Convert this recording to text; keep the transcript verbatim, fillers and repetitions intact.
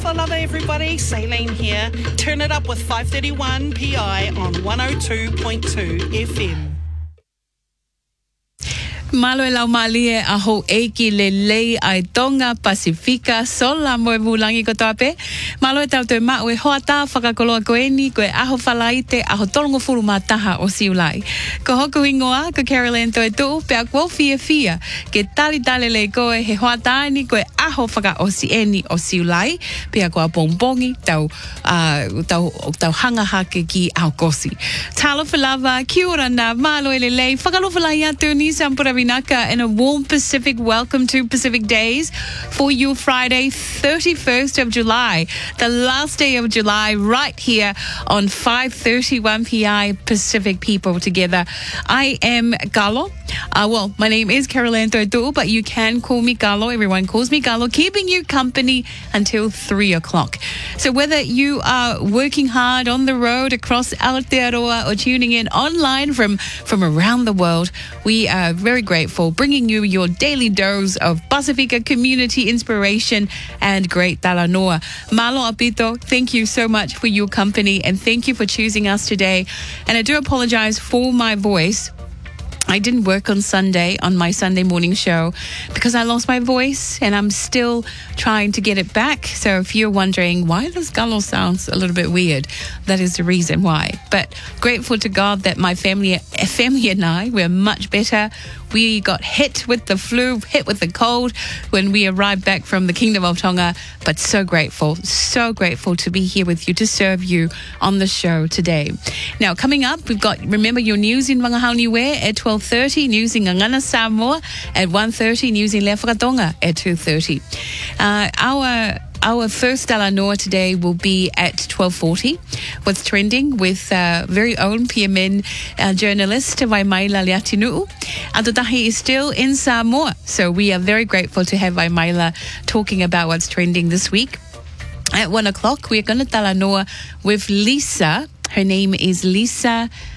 Salama, everybody. Saline here. Turn it up with five thirty-one P I on one oh two point two F M. Malo e lau malie a ho eiki le lei ai Tonga Pasifika sola mo e mulangi ko tape. Malo e tau te mau e hoa tā whakakoloa koeni ko e aho whalaite aho tolongo furu mātaha o siulai. Ko hoku ingoa ko Carol Ann toi tuu pea kua fia fia ke tali tale le koe he hoa tāni ko e aho whaka o si eni o siulai pea kua bongbongi tau, uh, tau, tau hanga hake ki au kosi. Talo whalava, kia ora na malo e le lei whakalowhalai atu ni sampura Vinaka, and a warm Pacific welcome to Pacific Days for your Friday, thirty-first of July, the last day of July, right here on five thirty-one P I Pacific People Together. I am Galo. Uh, well, my name is Carol Ann Toitu, but you can call me Galo. Everyone calls me Galo, keeping you company until three o'clock. So whether you are working hard on the road across Aotearoa or tuning in online from, from around the world, we are very grateful, bringing you your daily dose of Pasifika community inspiration and great talanoa. Malo apito, thank you so much for your company and thank you for choosing us today. And I do apologize for my voice. I didn't work on Sunday on my Sunday morning show because I lost my voice and I'm still trying to get it back. So if you're wondering why does Galo sound a little bit weird, that is the reason why. But grateful to God that my family, family and I, we're much better. We got hit with the flu, hit with the cold when we arrived back from the Kingdom of Tonga, but so grateful, so grateful to be here with you, to serve you on the show today. Now, coming up, we've got, remember your news in Wangahau Niue at twelve thirty, news in Ngangana Samoa at one thirty, news in Lewhakatonga at two thirty. Uh, our Our first Talanoa today will be at twelve forty. What's trending with uh, very own P M N uh, journalist Waimaila Leatinuu. Adotahi is still in Samoa, so we are very grateful to have Waimaila talking about what's trending this week. At one o'clock, we're going to Talanoa with Lisa. Her name is Lisa